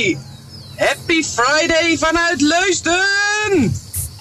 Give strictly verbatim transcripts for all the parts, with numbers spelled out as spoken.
Happy, happy Friday vanuit Leusden!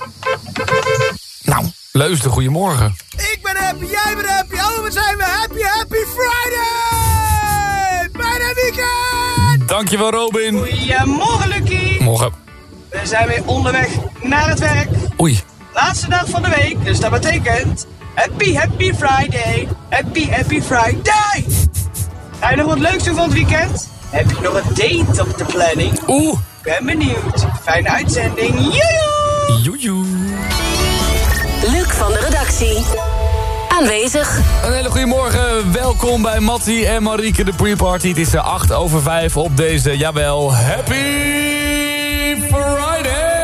Nou, Leusden, goedemorgen. Ik ben happy, jij bent happy, oh wat zijn we happy, happy Friday! Bijna weekend! Dankjewel, Robin. Goedemorgen, Lucky. Morgen. We zijn weer onderweg naar het werk. Oei. Laatste dag van de week, dus dat betekent... Happy, happy Friday. Happy, happy Friday. Ga je nog wat leuks doen van het weekend? Heb je nog een date op de planning? Oeh. Ben benieuwd. Fijne uitzending. Joejoe. Joejoe. Luc van de redactie. Aanwezig. Een hele goede morgen. Welkom bij Mattie en Marieke de pre-party. Het is acht over vijf op deze, jawel, Happy Friday.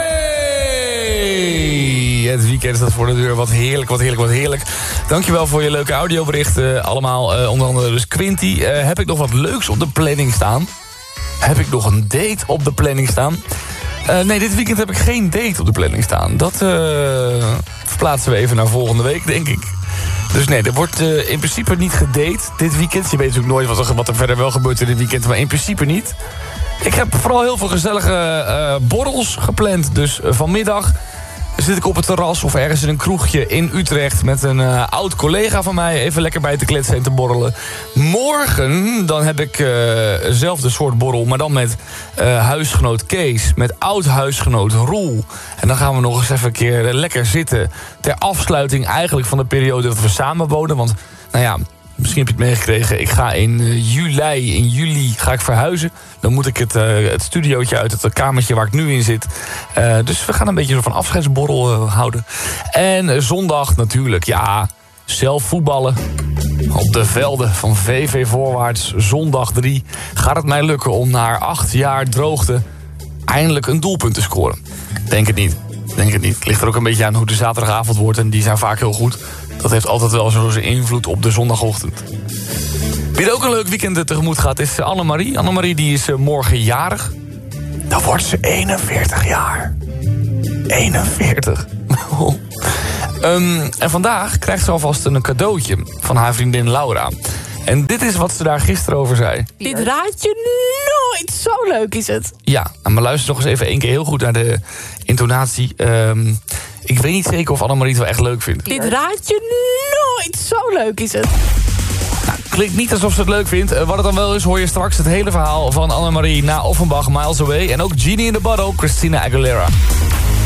Het weekend staat voor de deur. Wat heerlijk, wat heerlijk, wat heerlijk. Dankjewel voor je leuke audioberichten allemaal. Uh, onder andere dus Quinty. Uh, heb ik nog wat leuks op de planning staan? Heb ik nog een date op de planning staan? Uh, nee, dit weekend heb ik geen date op de planning staan. Dat uh, verplaatsen we even naar volgende week, denk ik. Dus nee, er wordt uh, in principe niet gedate dit weekend. Je weet natuurlijk nooit wat er, wat er verder wel gebeurt in dit weekend, maar in principe niet. Ik heb vooral heel veel gezellige uh, borrels gepland. Dus uh, vanmiddag zit ik op het terras of ergens in een kroegje in Utrecht... met een uh, oud collega van mij even lekker bij te kletsen en te borrelen. Morgen dan heb ik uh, eenzelfde soort borrel, maar dan met uh, huisgenoot Kees... met oud huisgenoot Roel. En dan gaan we nog eens even een keer lekker zitten... ter afsluiting eigenlijk van de periode dat we samen wonen. Want, nou ja... Misschien heb je het meegekregen. Ik ga in uh, juli, in juli ga ik verhuizen. Dan moet ik het, uh, het studiootje uit, het kamertje waar ik nu in zit. Uh, dus we gaan een beetje zo van afscheidsborrel uh, houden. En uh, zondag natuurlijk, ja, zelf voetballen. Op de velden van V V Voorwaarts, zondag drie... gaat het mij lukken om na acht jaar droogte... eindelijk een doelpunt te scoren. Denk het niet. Denk het niet. Het ligt er ook een beetje aan hoe de zaterdagavond wordt... en die zijn vaak heel goed. Dat heeft altijd wel zo zijn invloed op de zondagochtend. Wie er ook een leuk weekend tegemoet gaat is Annemarie. Annemarie die is morgen jarig. Dan wordt ze eenenveertig jaar. eenenveertig. um, en vandaag krijgt ze alvast een cadeautje van haar vriendin Laura. En dit is wat ze daar gisteren over zei. Dit raad je nooit. Zo leuk is het. Ja, maar luister nog eens even één keer heel goed naar de intonatie. Um, ik weet niet zeker of Annemarie het wel echt leuk vindt. Dit raad je nooit. Zo leuk is het. Nou, klinkt niet alsof ze het leuk vindt. Uh, wat het dan wel is, hoor je straks het hele verhaal van Annemarie na Offenbach, Miles Away. En ook Genie in the Bottle, Christina Aguilera.